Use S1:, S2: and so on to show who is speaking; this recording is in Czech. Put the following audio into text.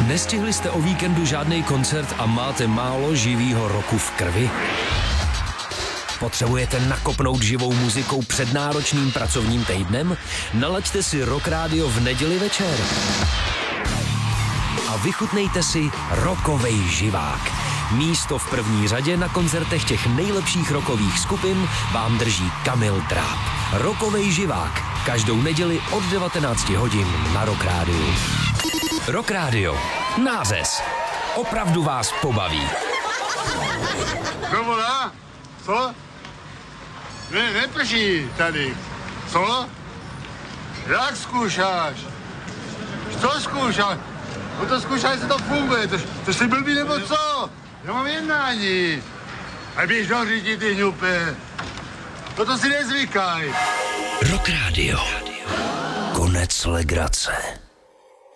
S1: Nestihli jste o víkendu žádný koncert a máte málo živýho roku v krvi? Potřebujete nakopnout živou muzikou před náročným pracovním týdnem? Nalaďte si Rock Radio v neděli večer. A vychutnejte si rockovej živák. Místo v první řadě na koncertech těch nejlepších rockových skupin vám drží Kamil Dráb. Rockovej živák. Každou neděli od 19 hodin na Rock Radio. Rock Radio. Nářez. Opravdu vás pobaví.
S2: Kdo volá? Co? Ne, neprší tady. Co? Jak zkoušáš? Co zkoušáš? No to zkoušáš, jestli to funguje. To jsi blbý nebo co? Já mám jednání. A běž do řidi, ty hňupe. To si nezvykaj.
S1: Rock Radio. Konec legrace.